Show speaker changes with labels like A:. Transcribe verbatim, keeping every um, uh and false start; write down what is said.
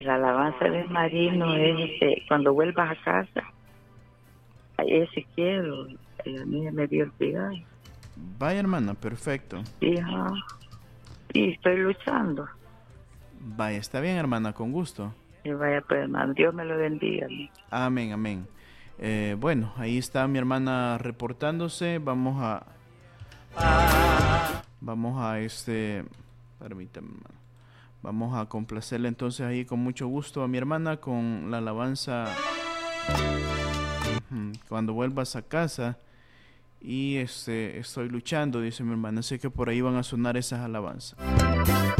A: La alabanza de Marino es este, cuando vuelvas a casa. Ese quiero. A mí me dio olvidado.
B: Vaya, hermana, perfecto.
A: Hija, y estoy luchando.
B: Vaya, está bien, hermana, con gusto.
A: Y vaya, pues, hermano, Dios me lo bendiga.
B: Amén, amén. Eh, bueno, ahí está mi hermana reportándose. Vamos a... Vamos a este... Permítame, hermano. Vamos a complacerle entonces ahí con mucho gusto a mi hermana con la alabanza Cuando vuelvas a casa. Y este, estoy luchando, dice mi hermana. Sé que por ahí van a sonar esas alabanzas.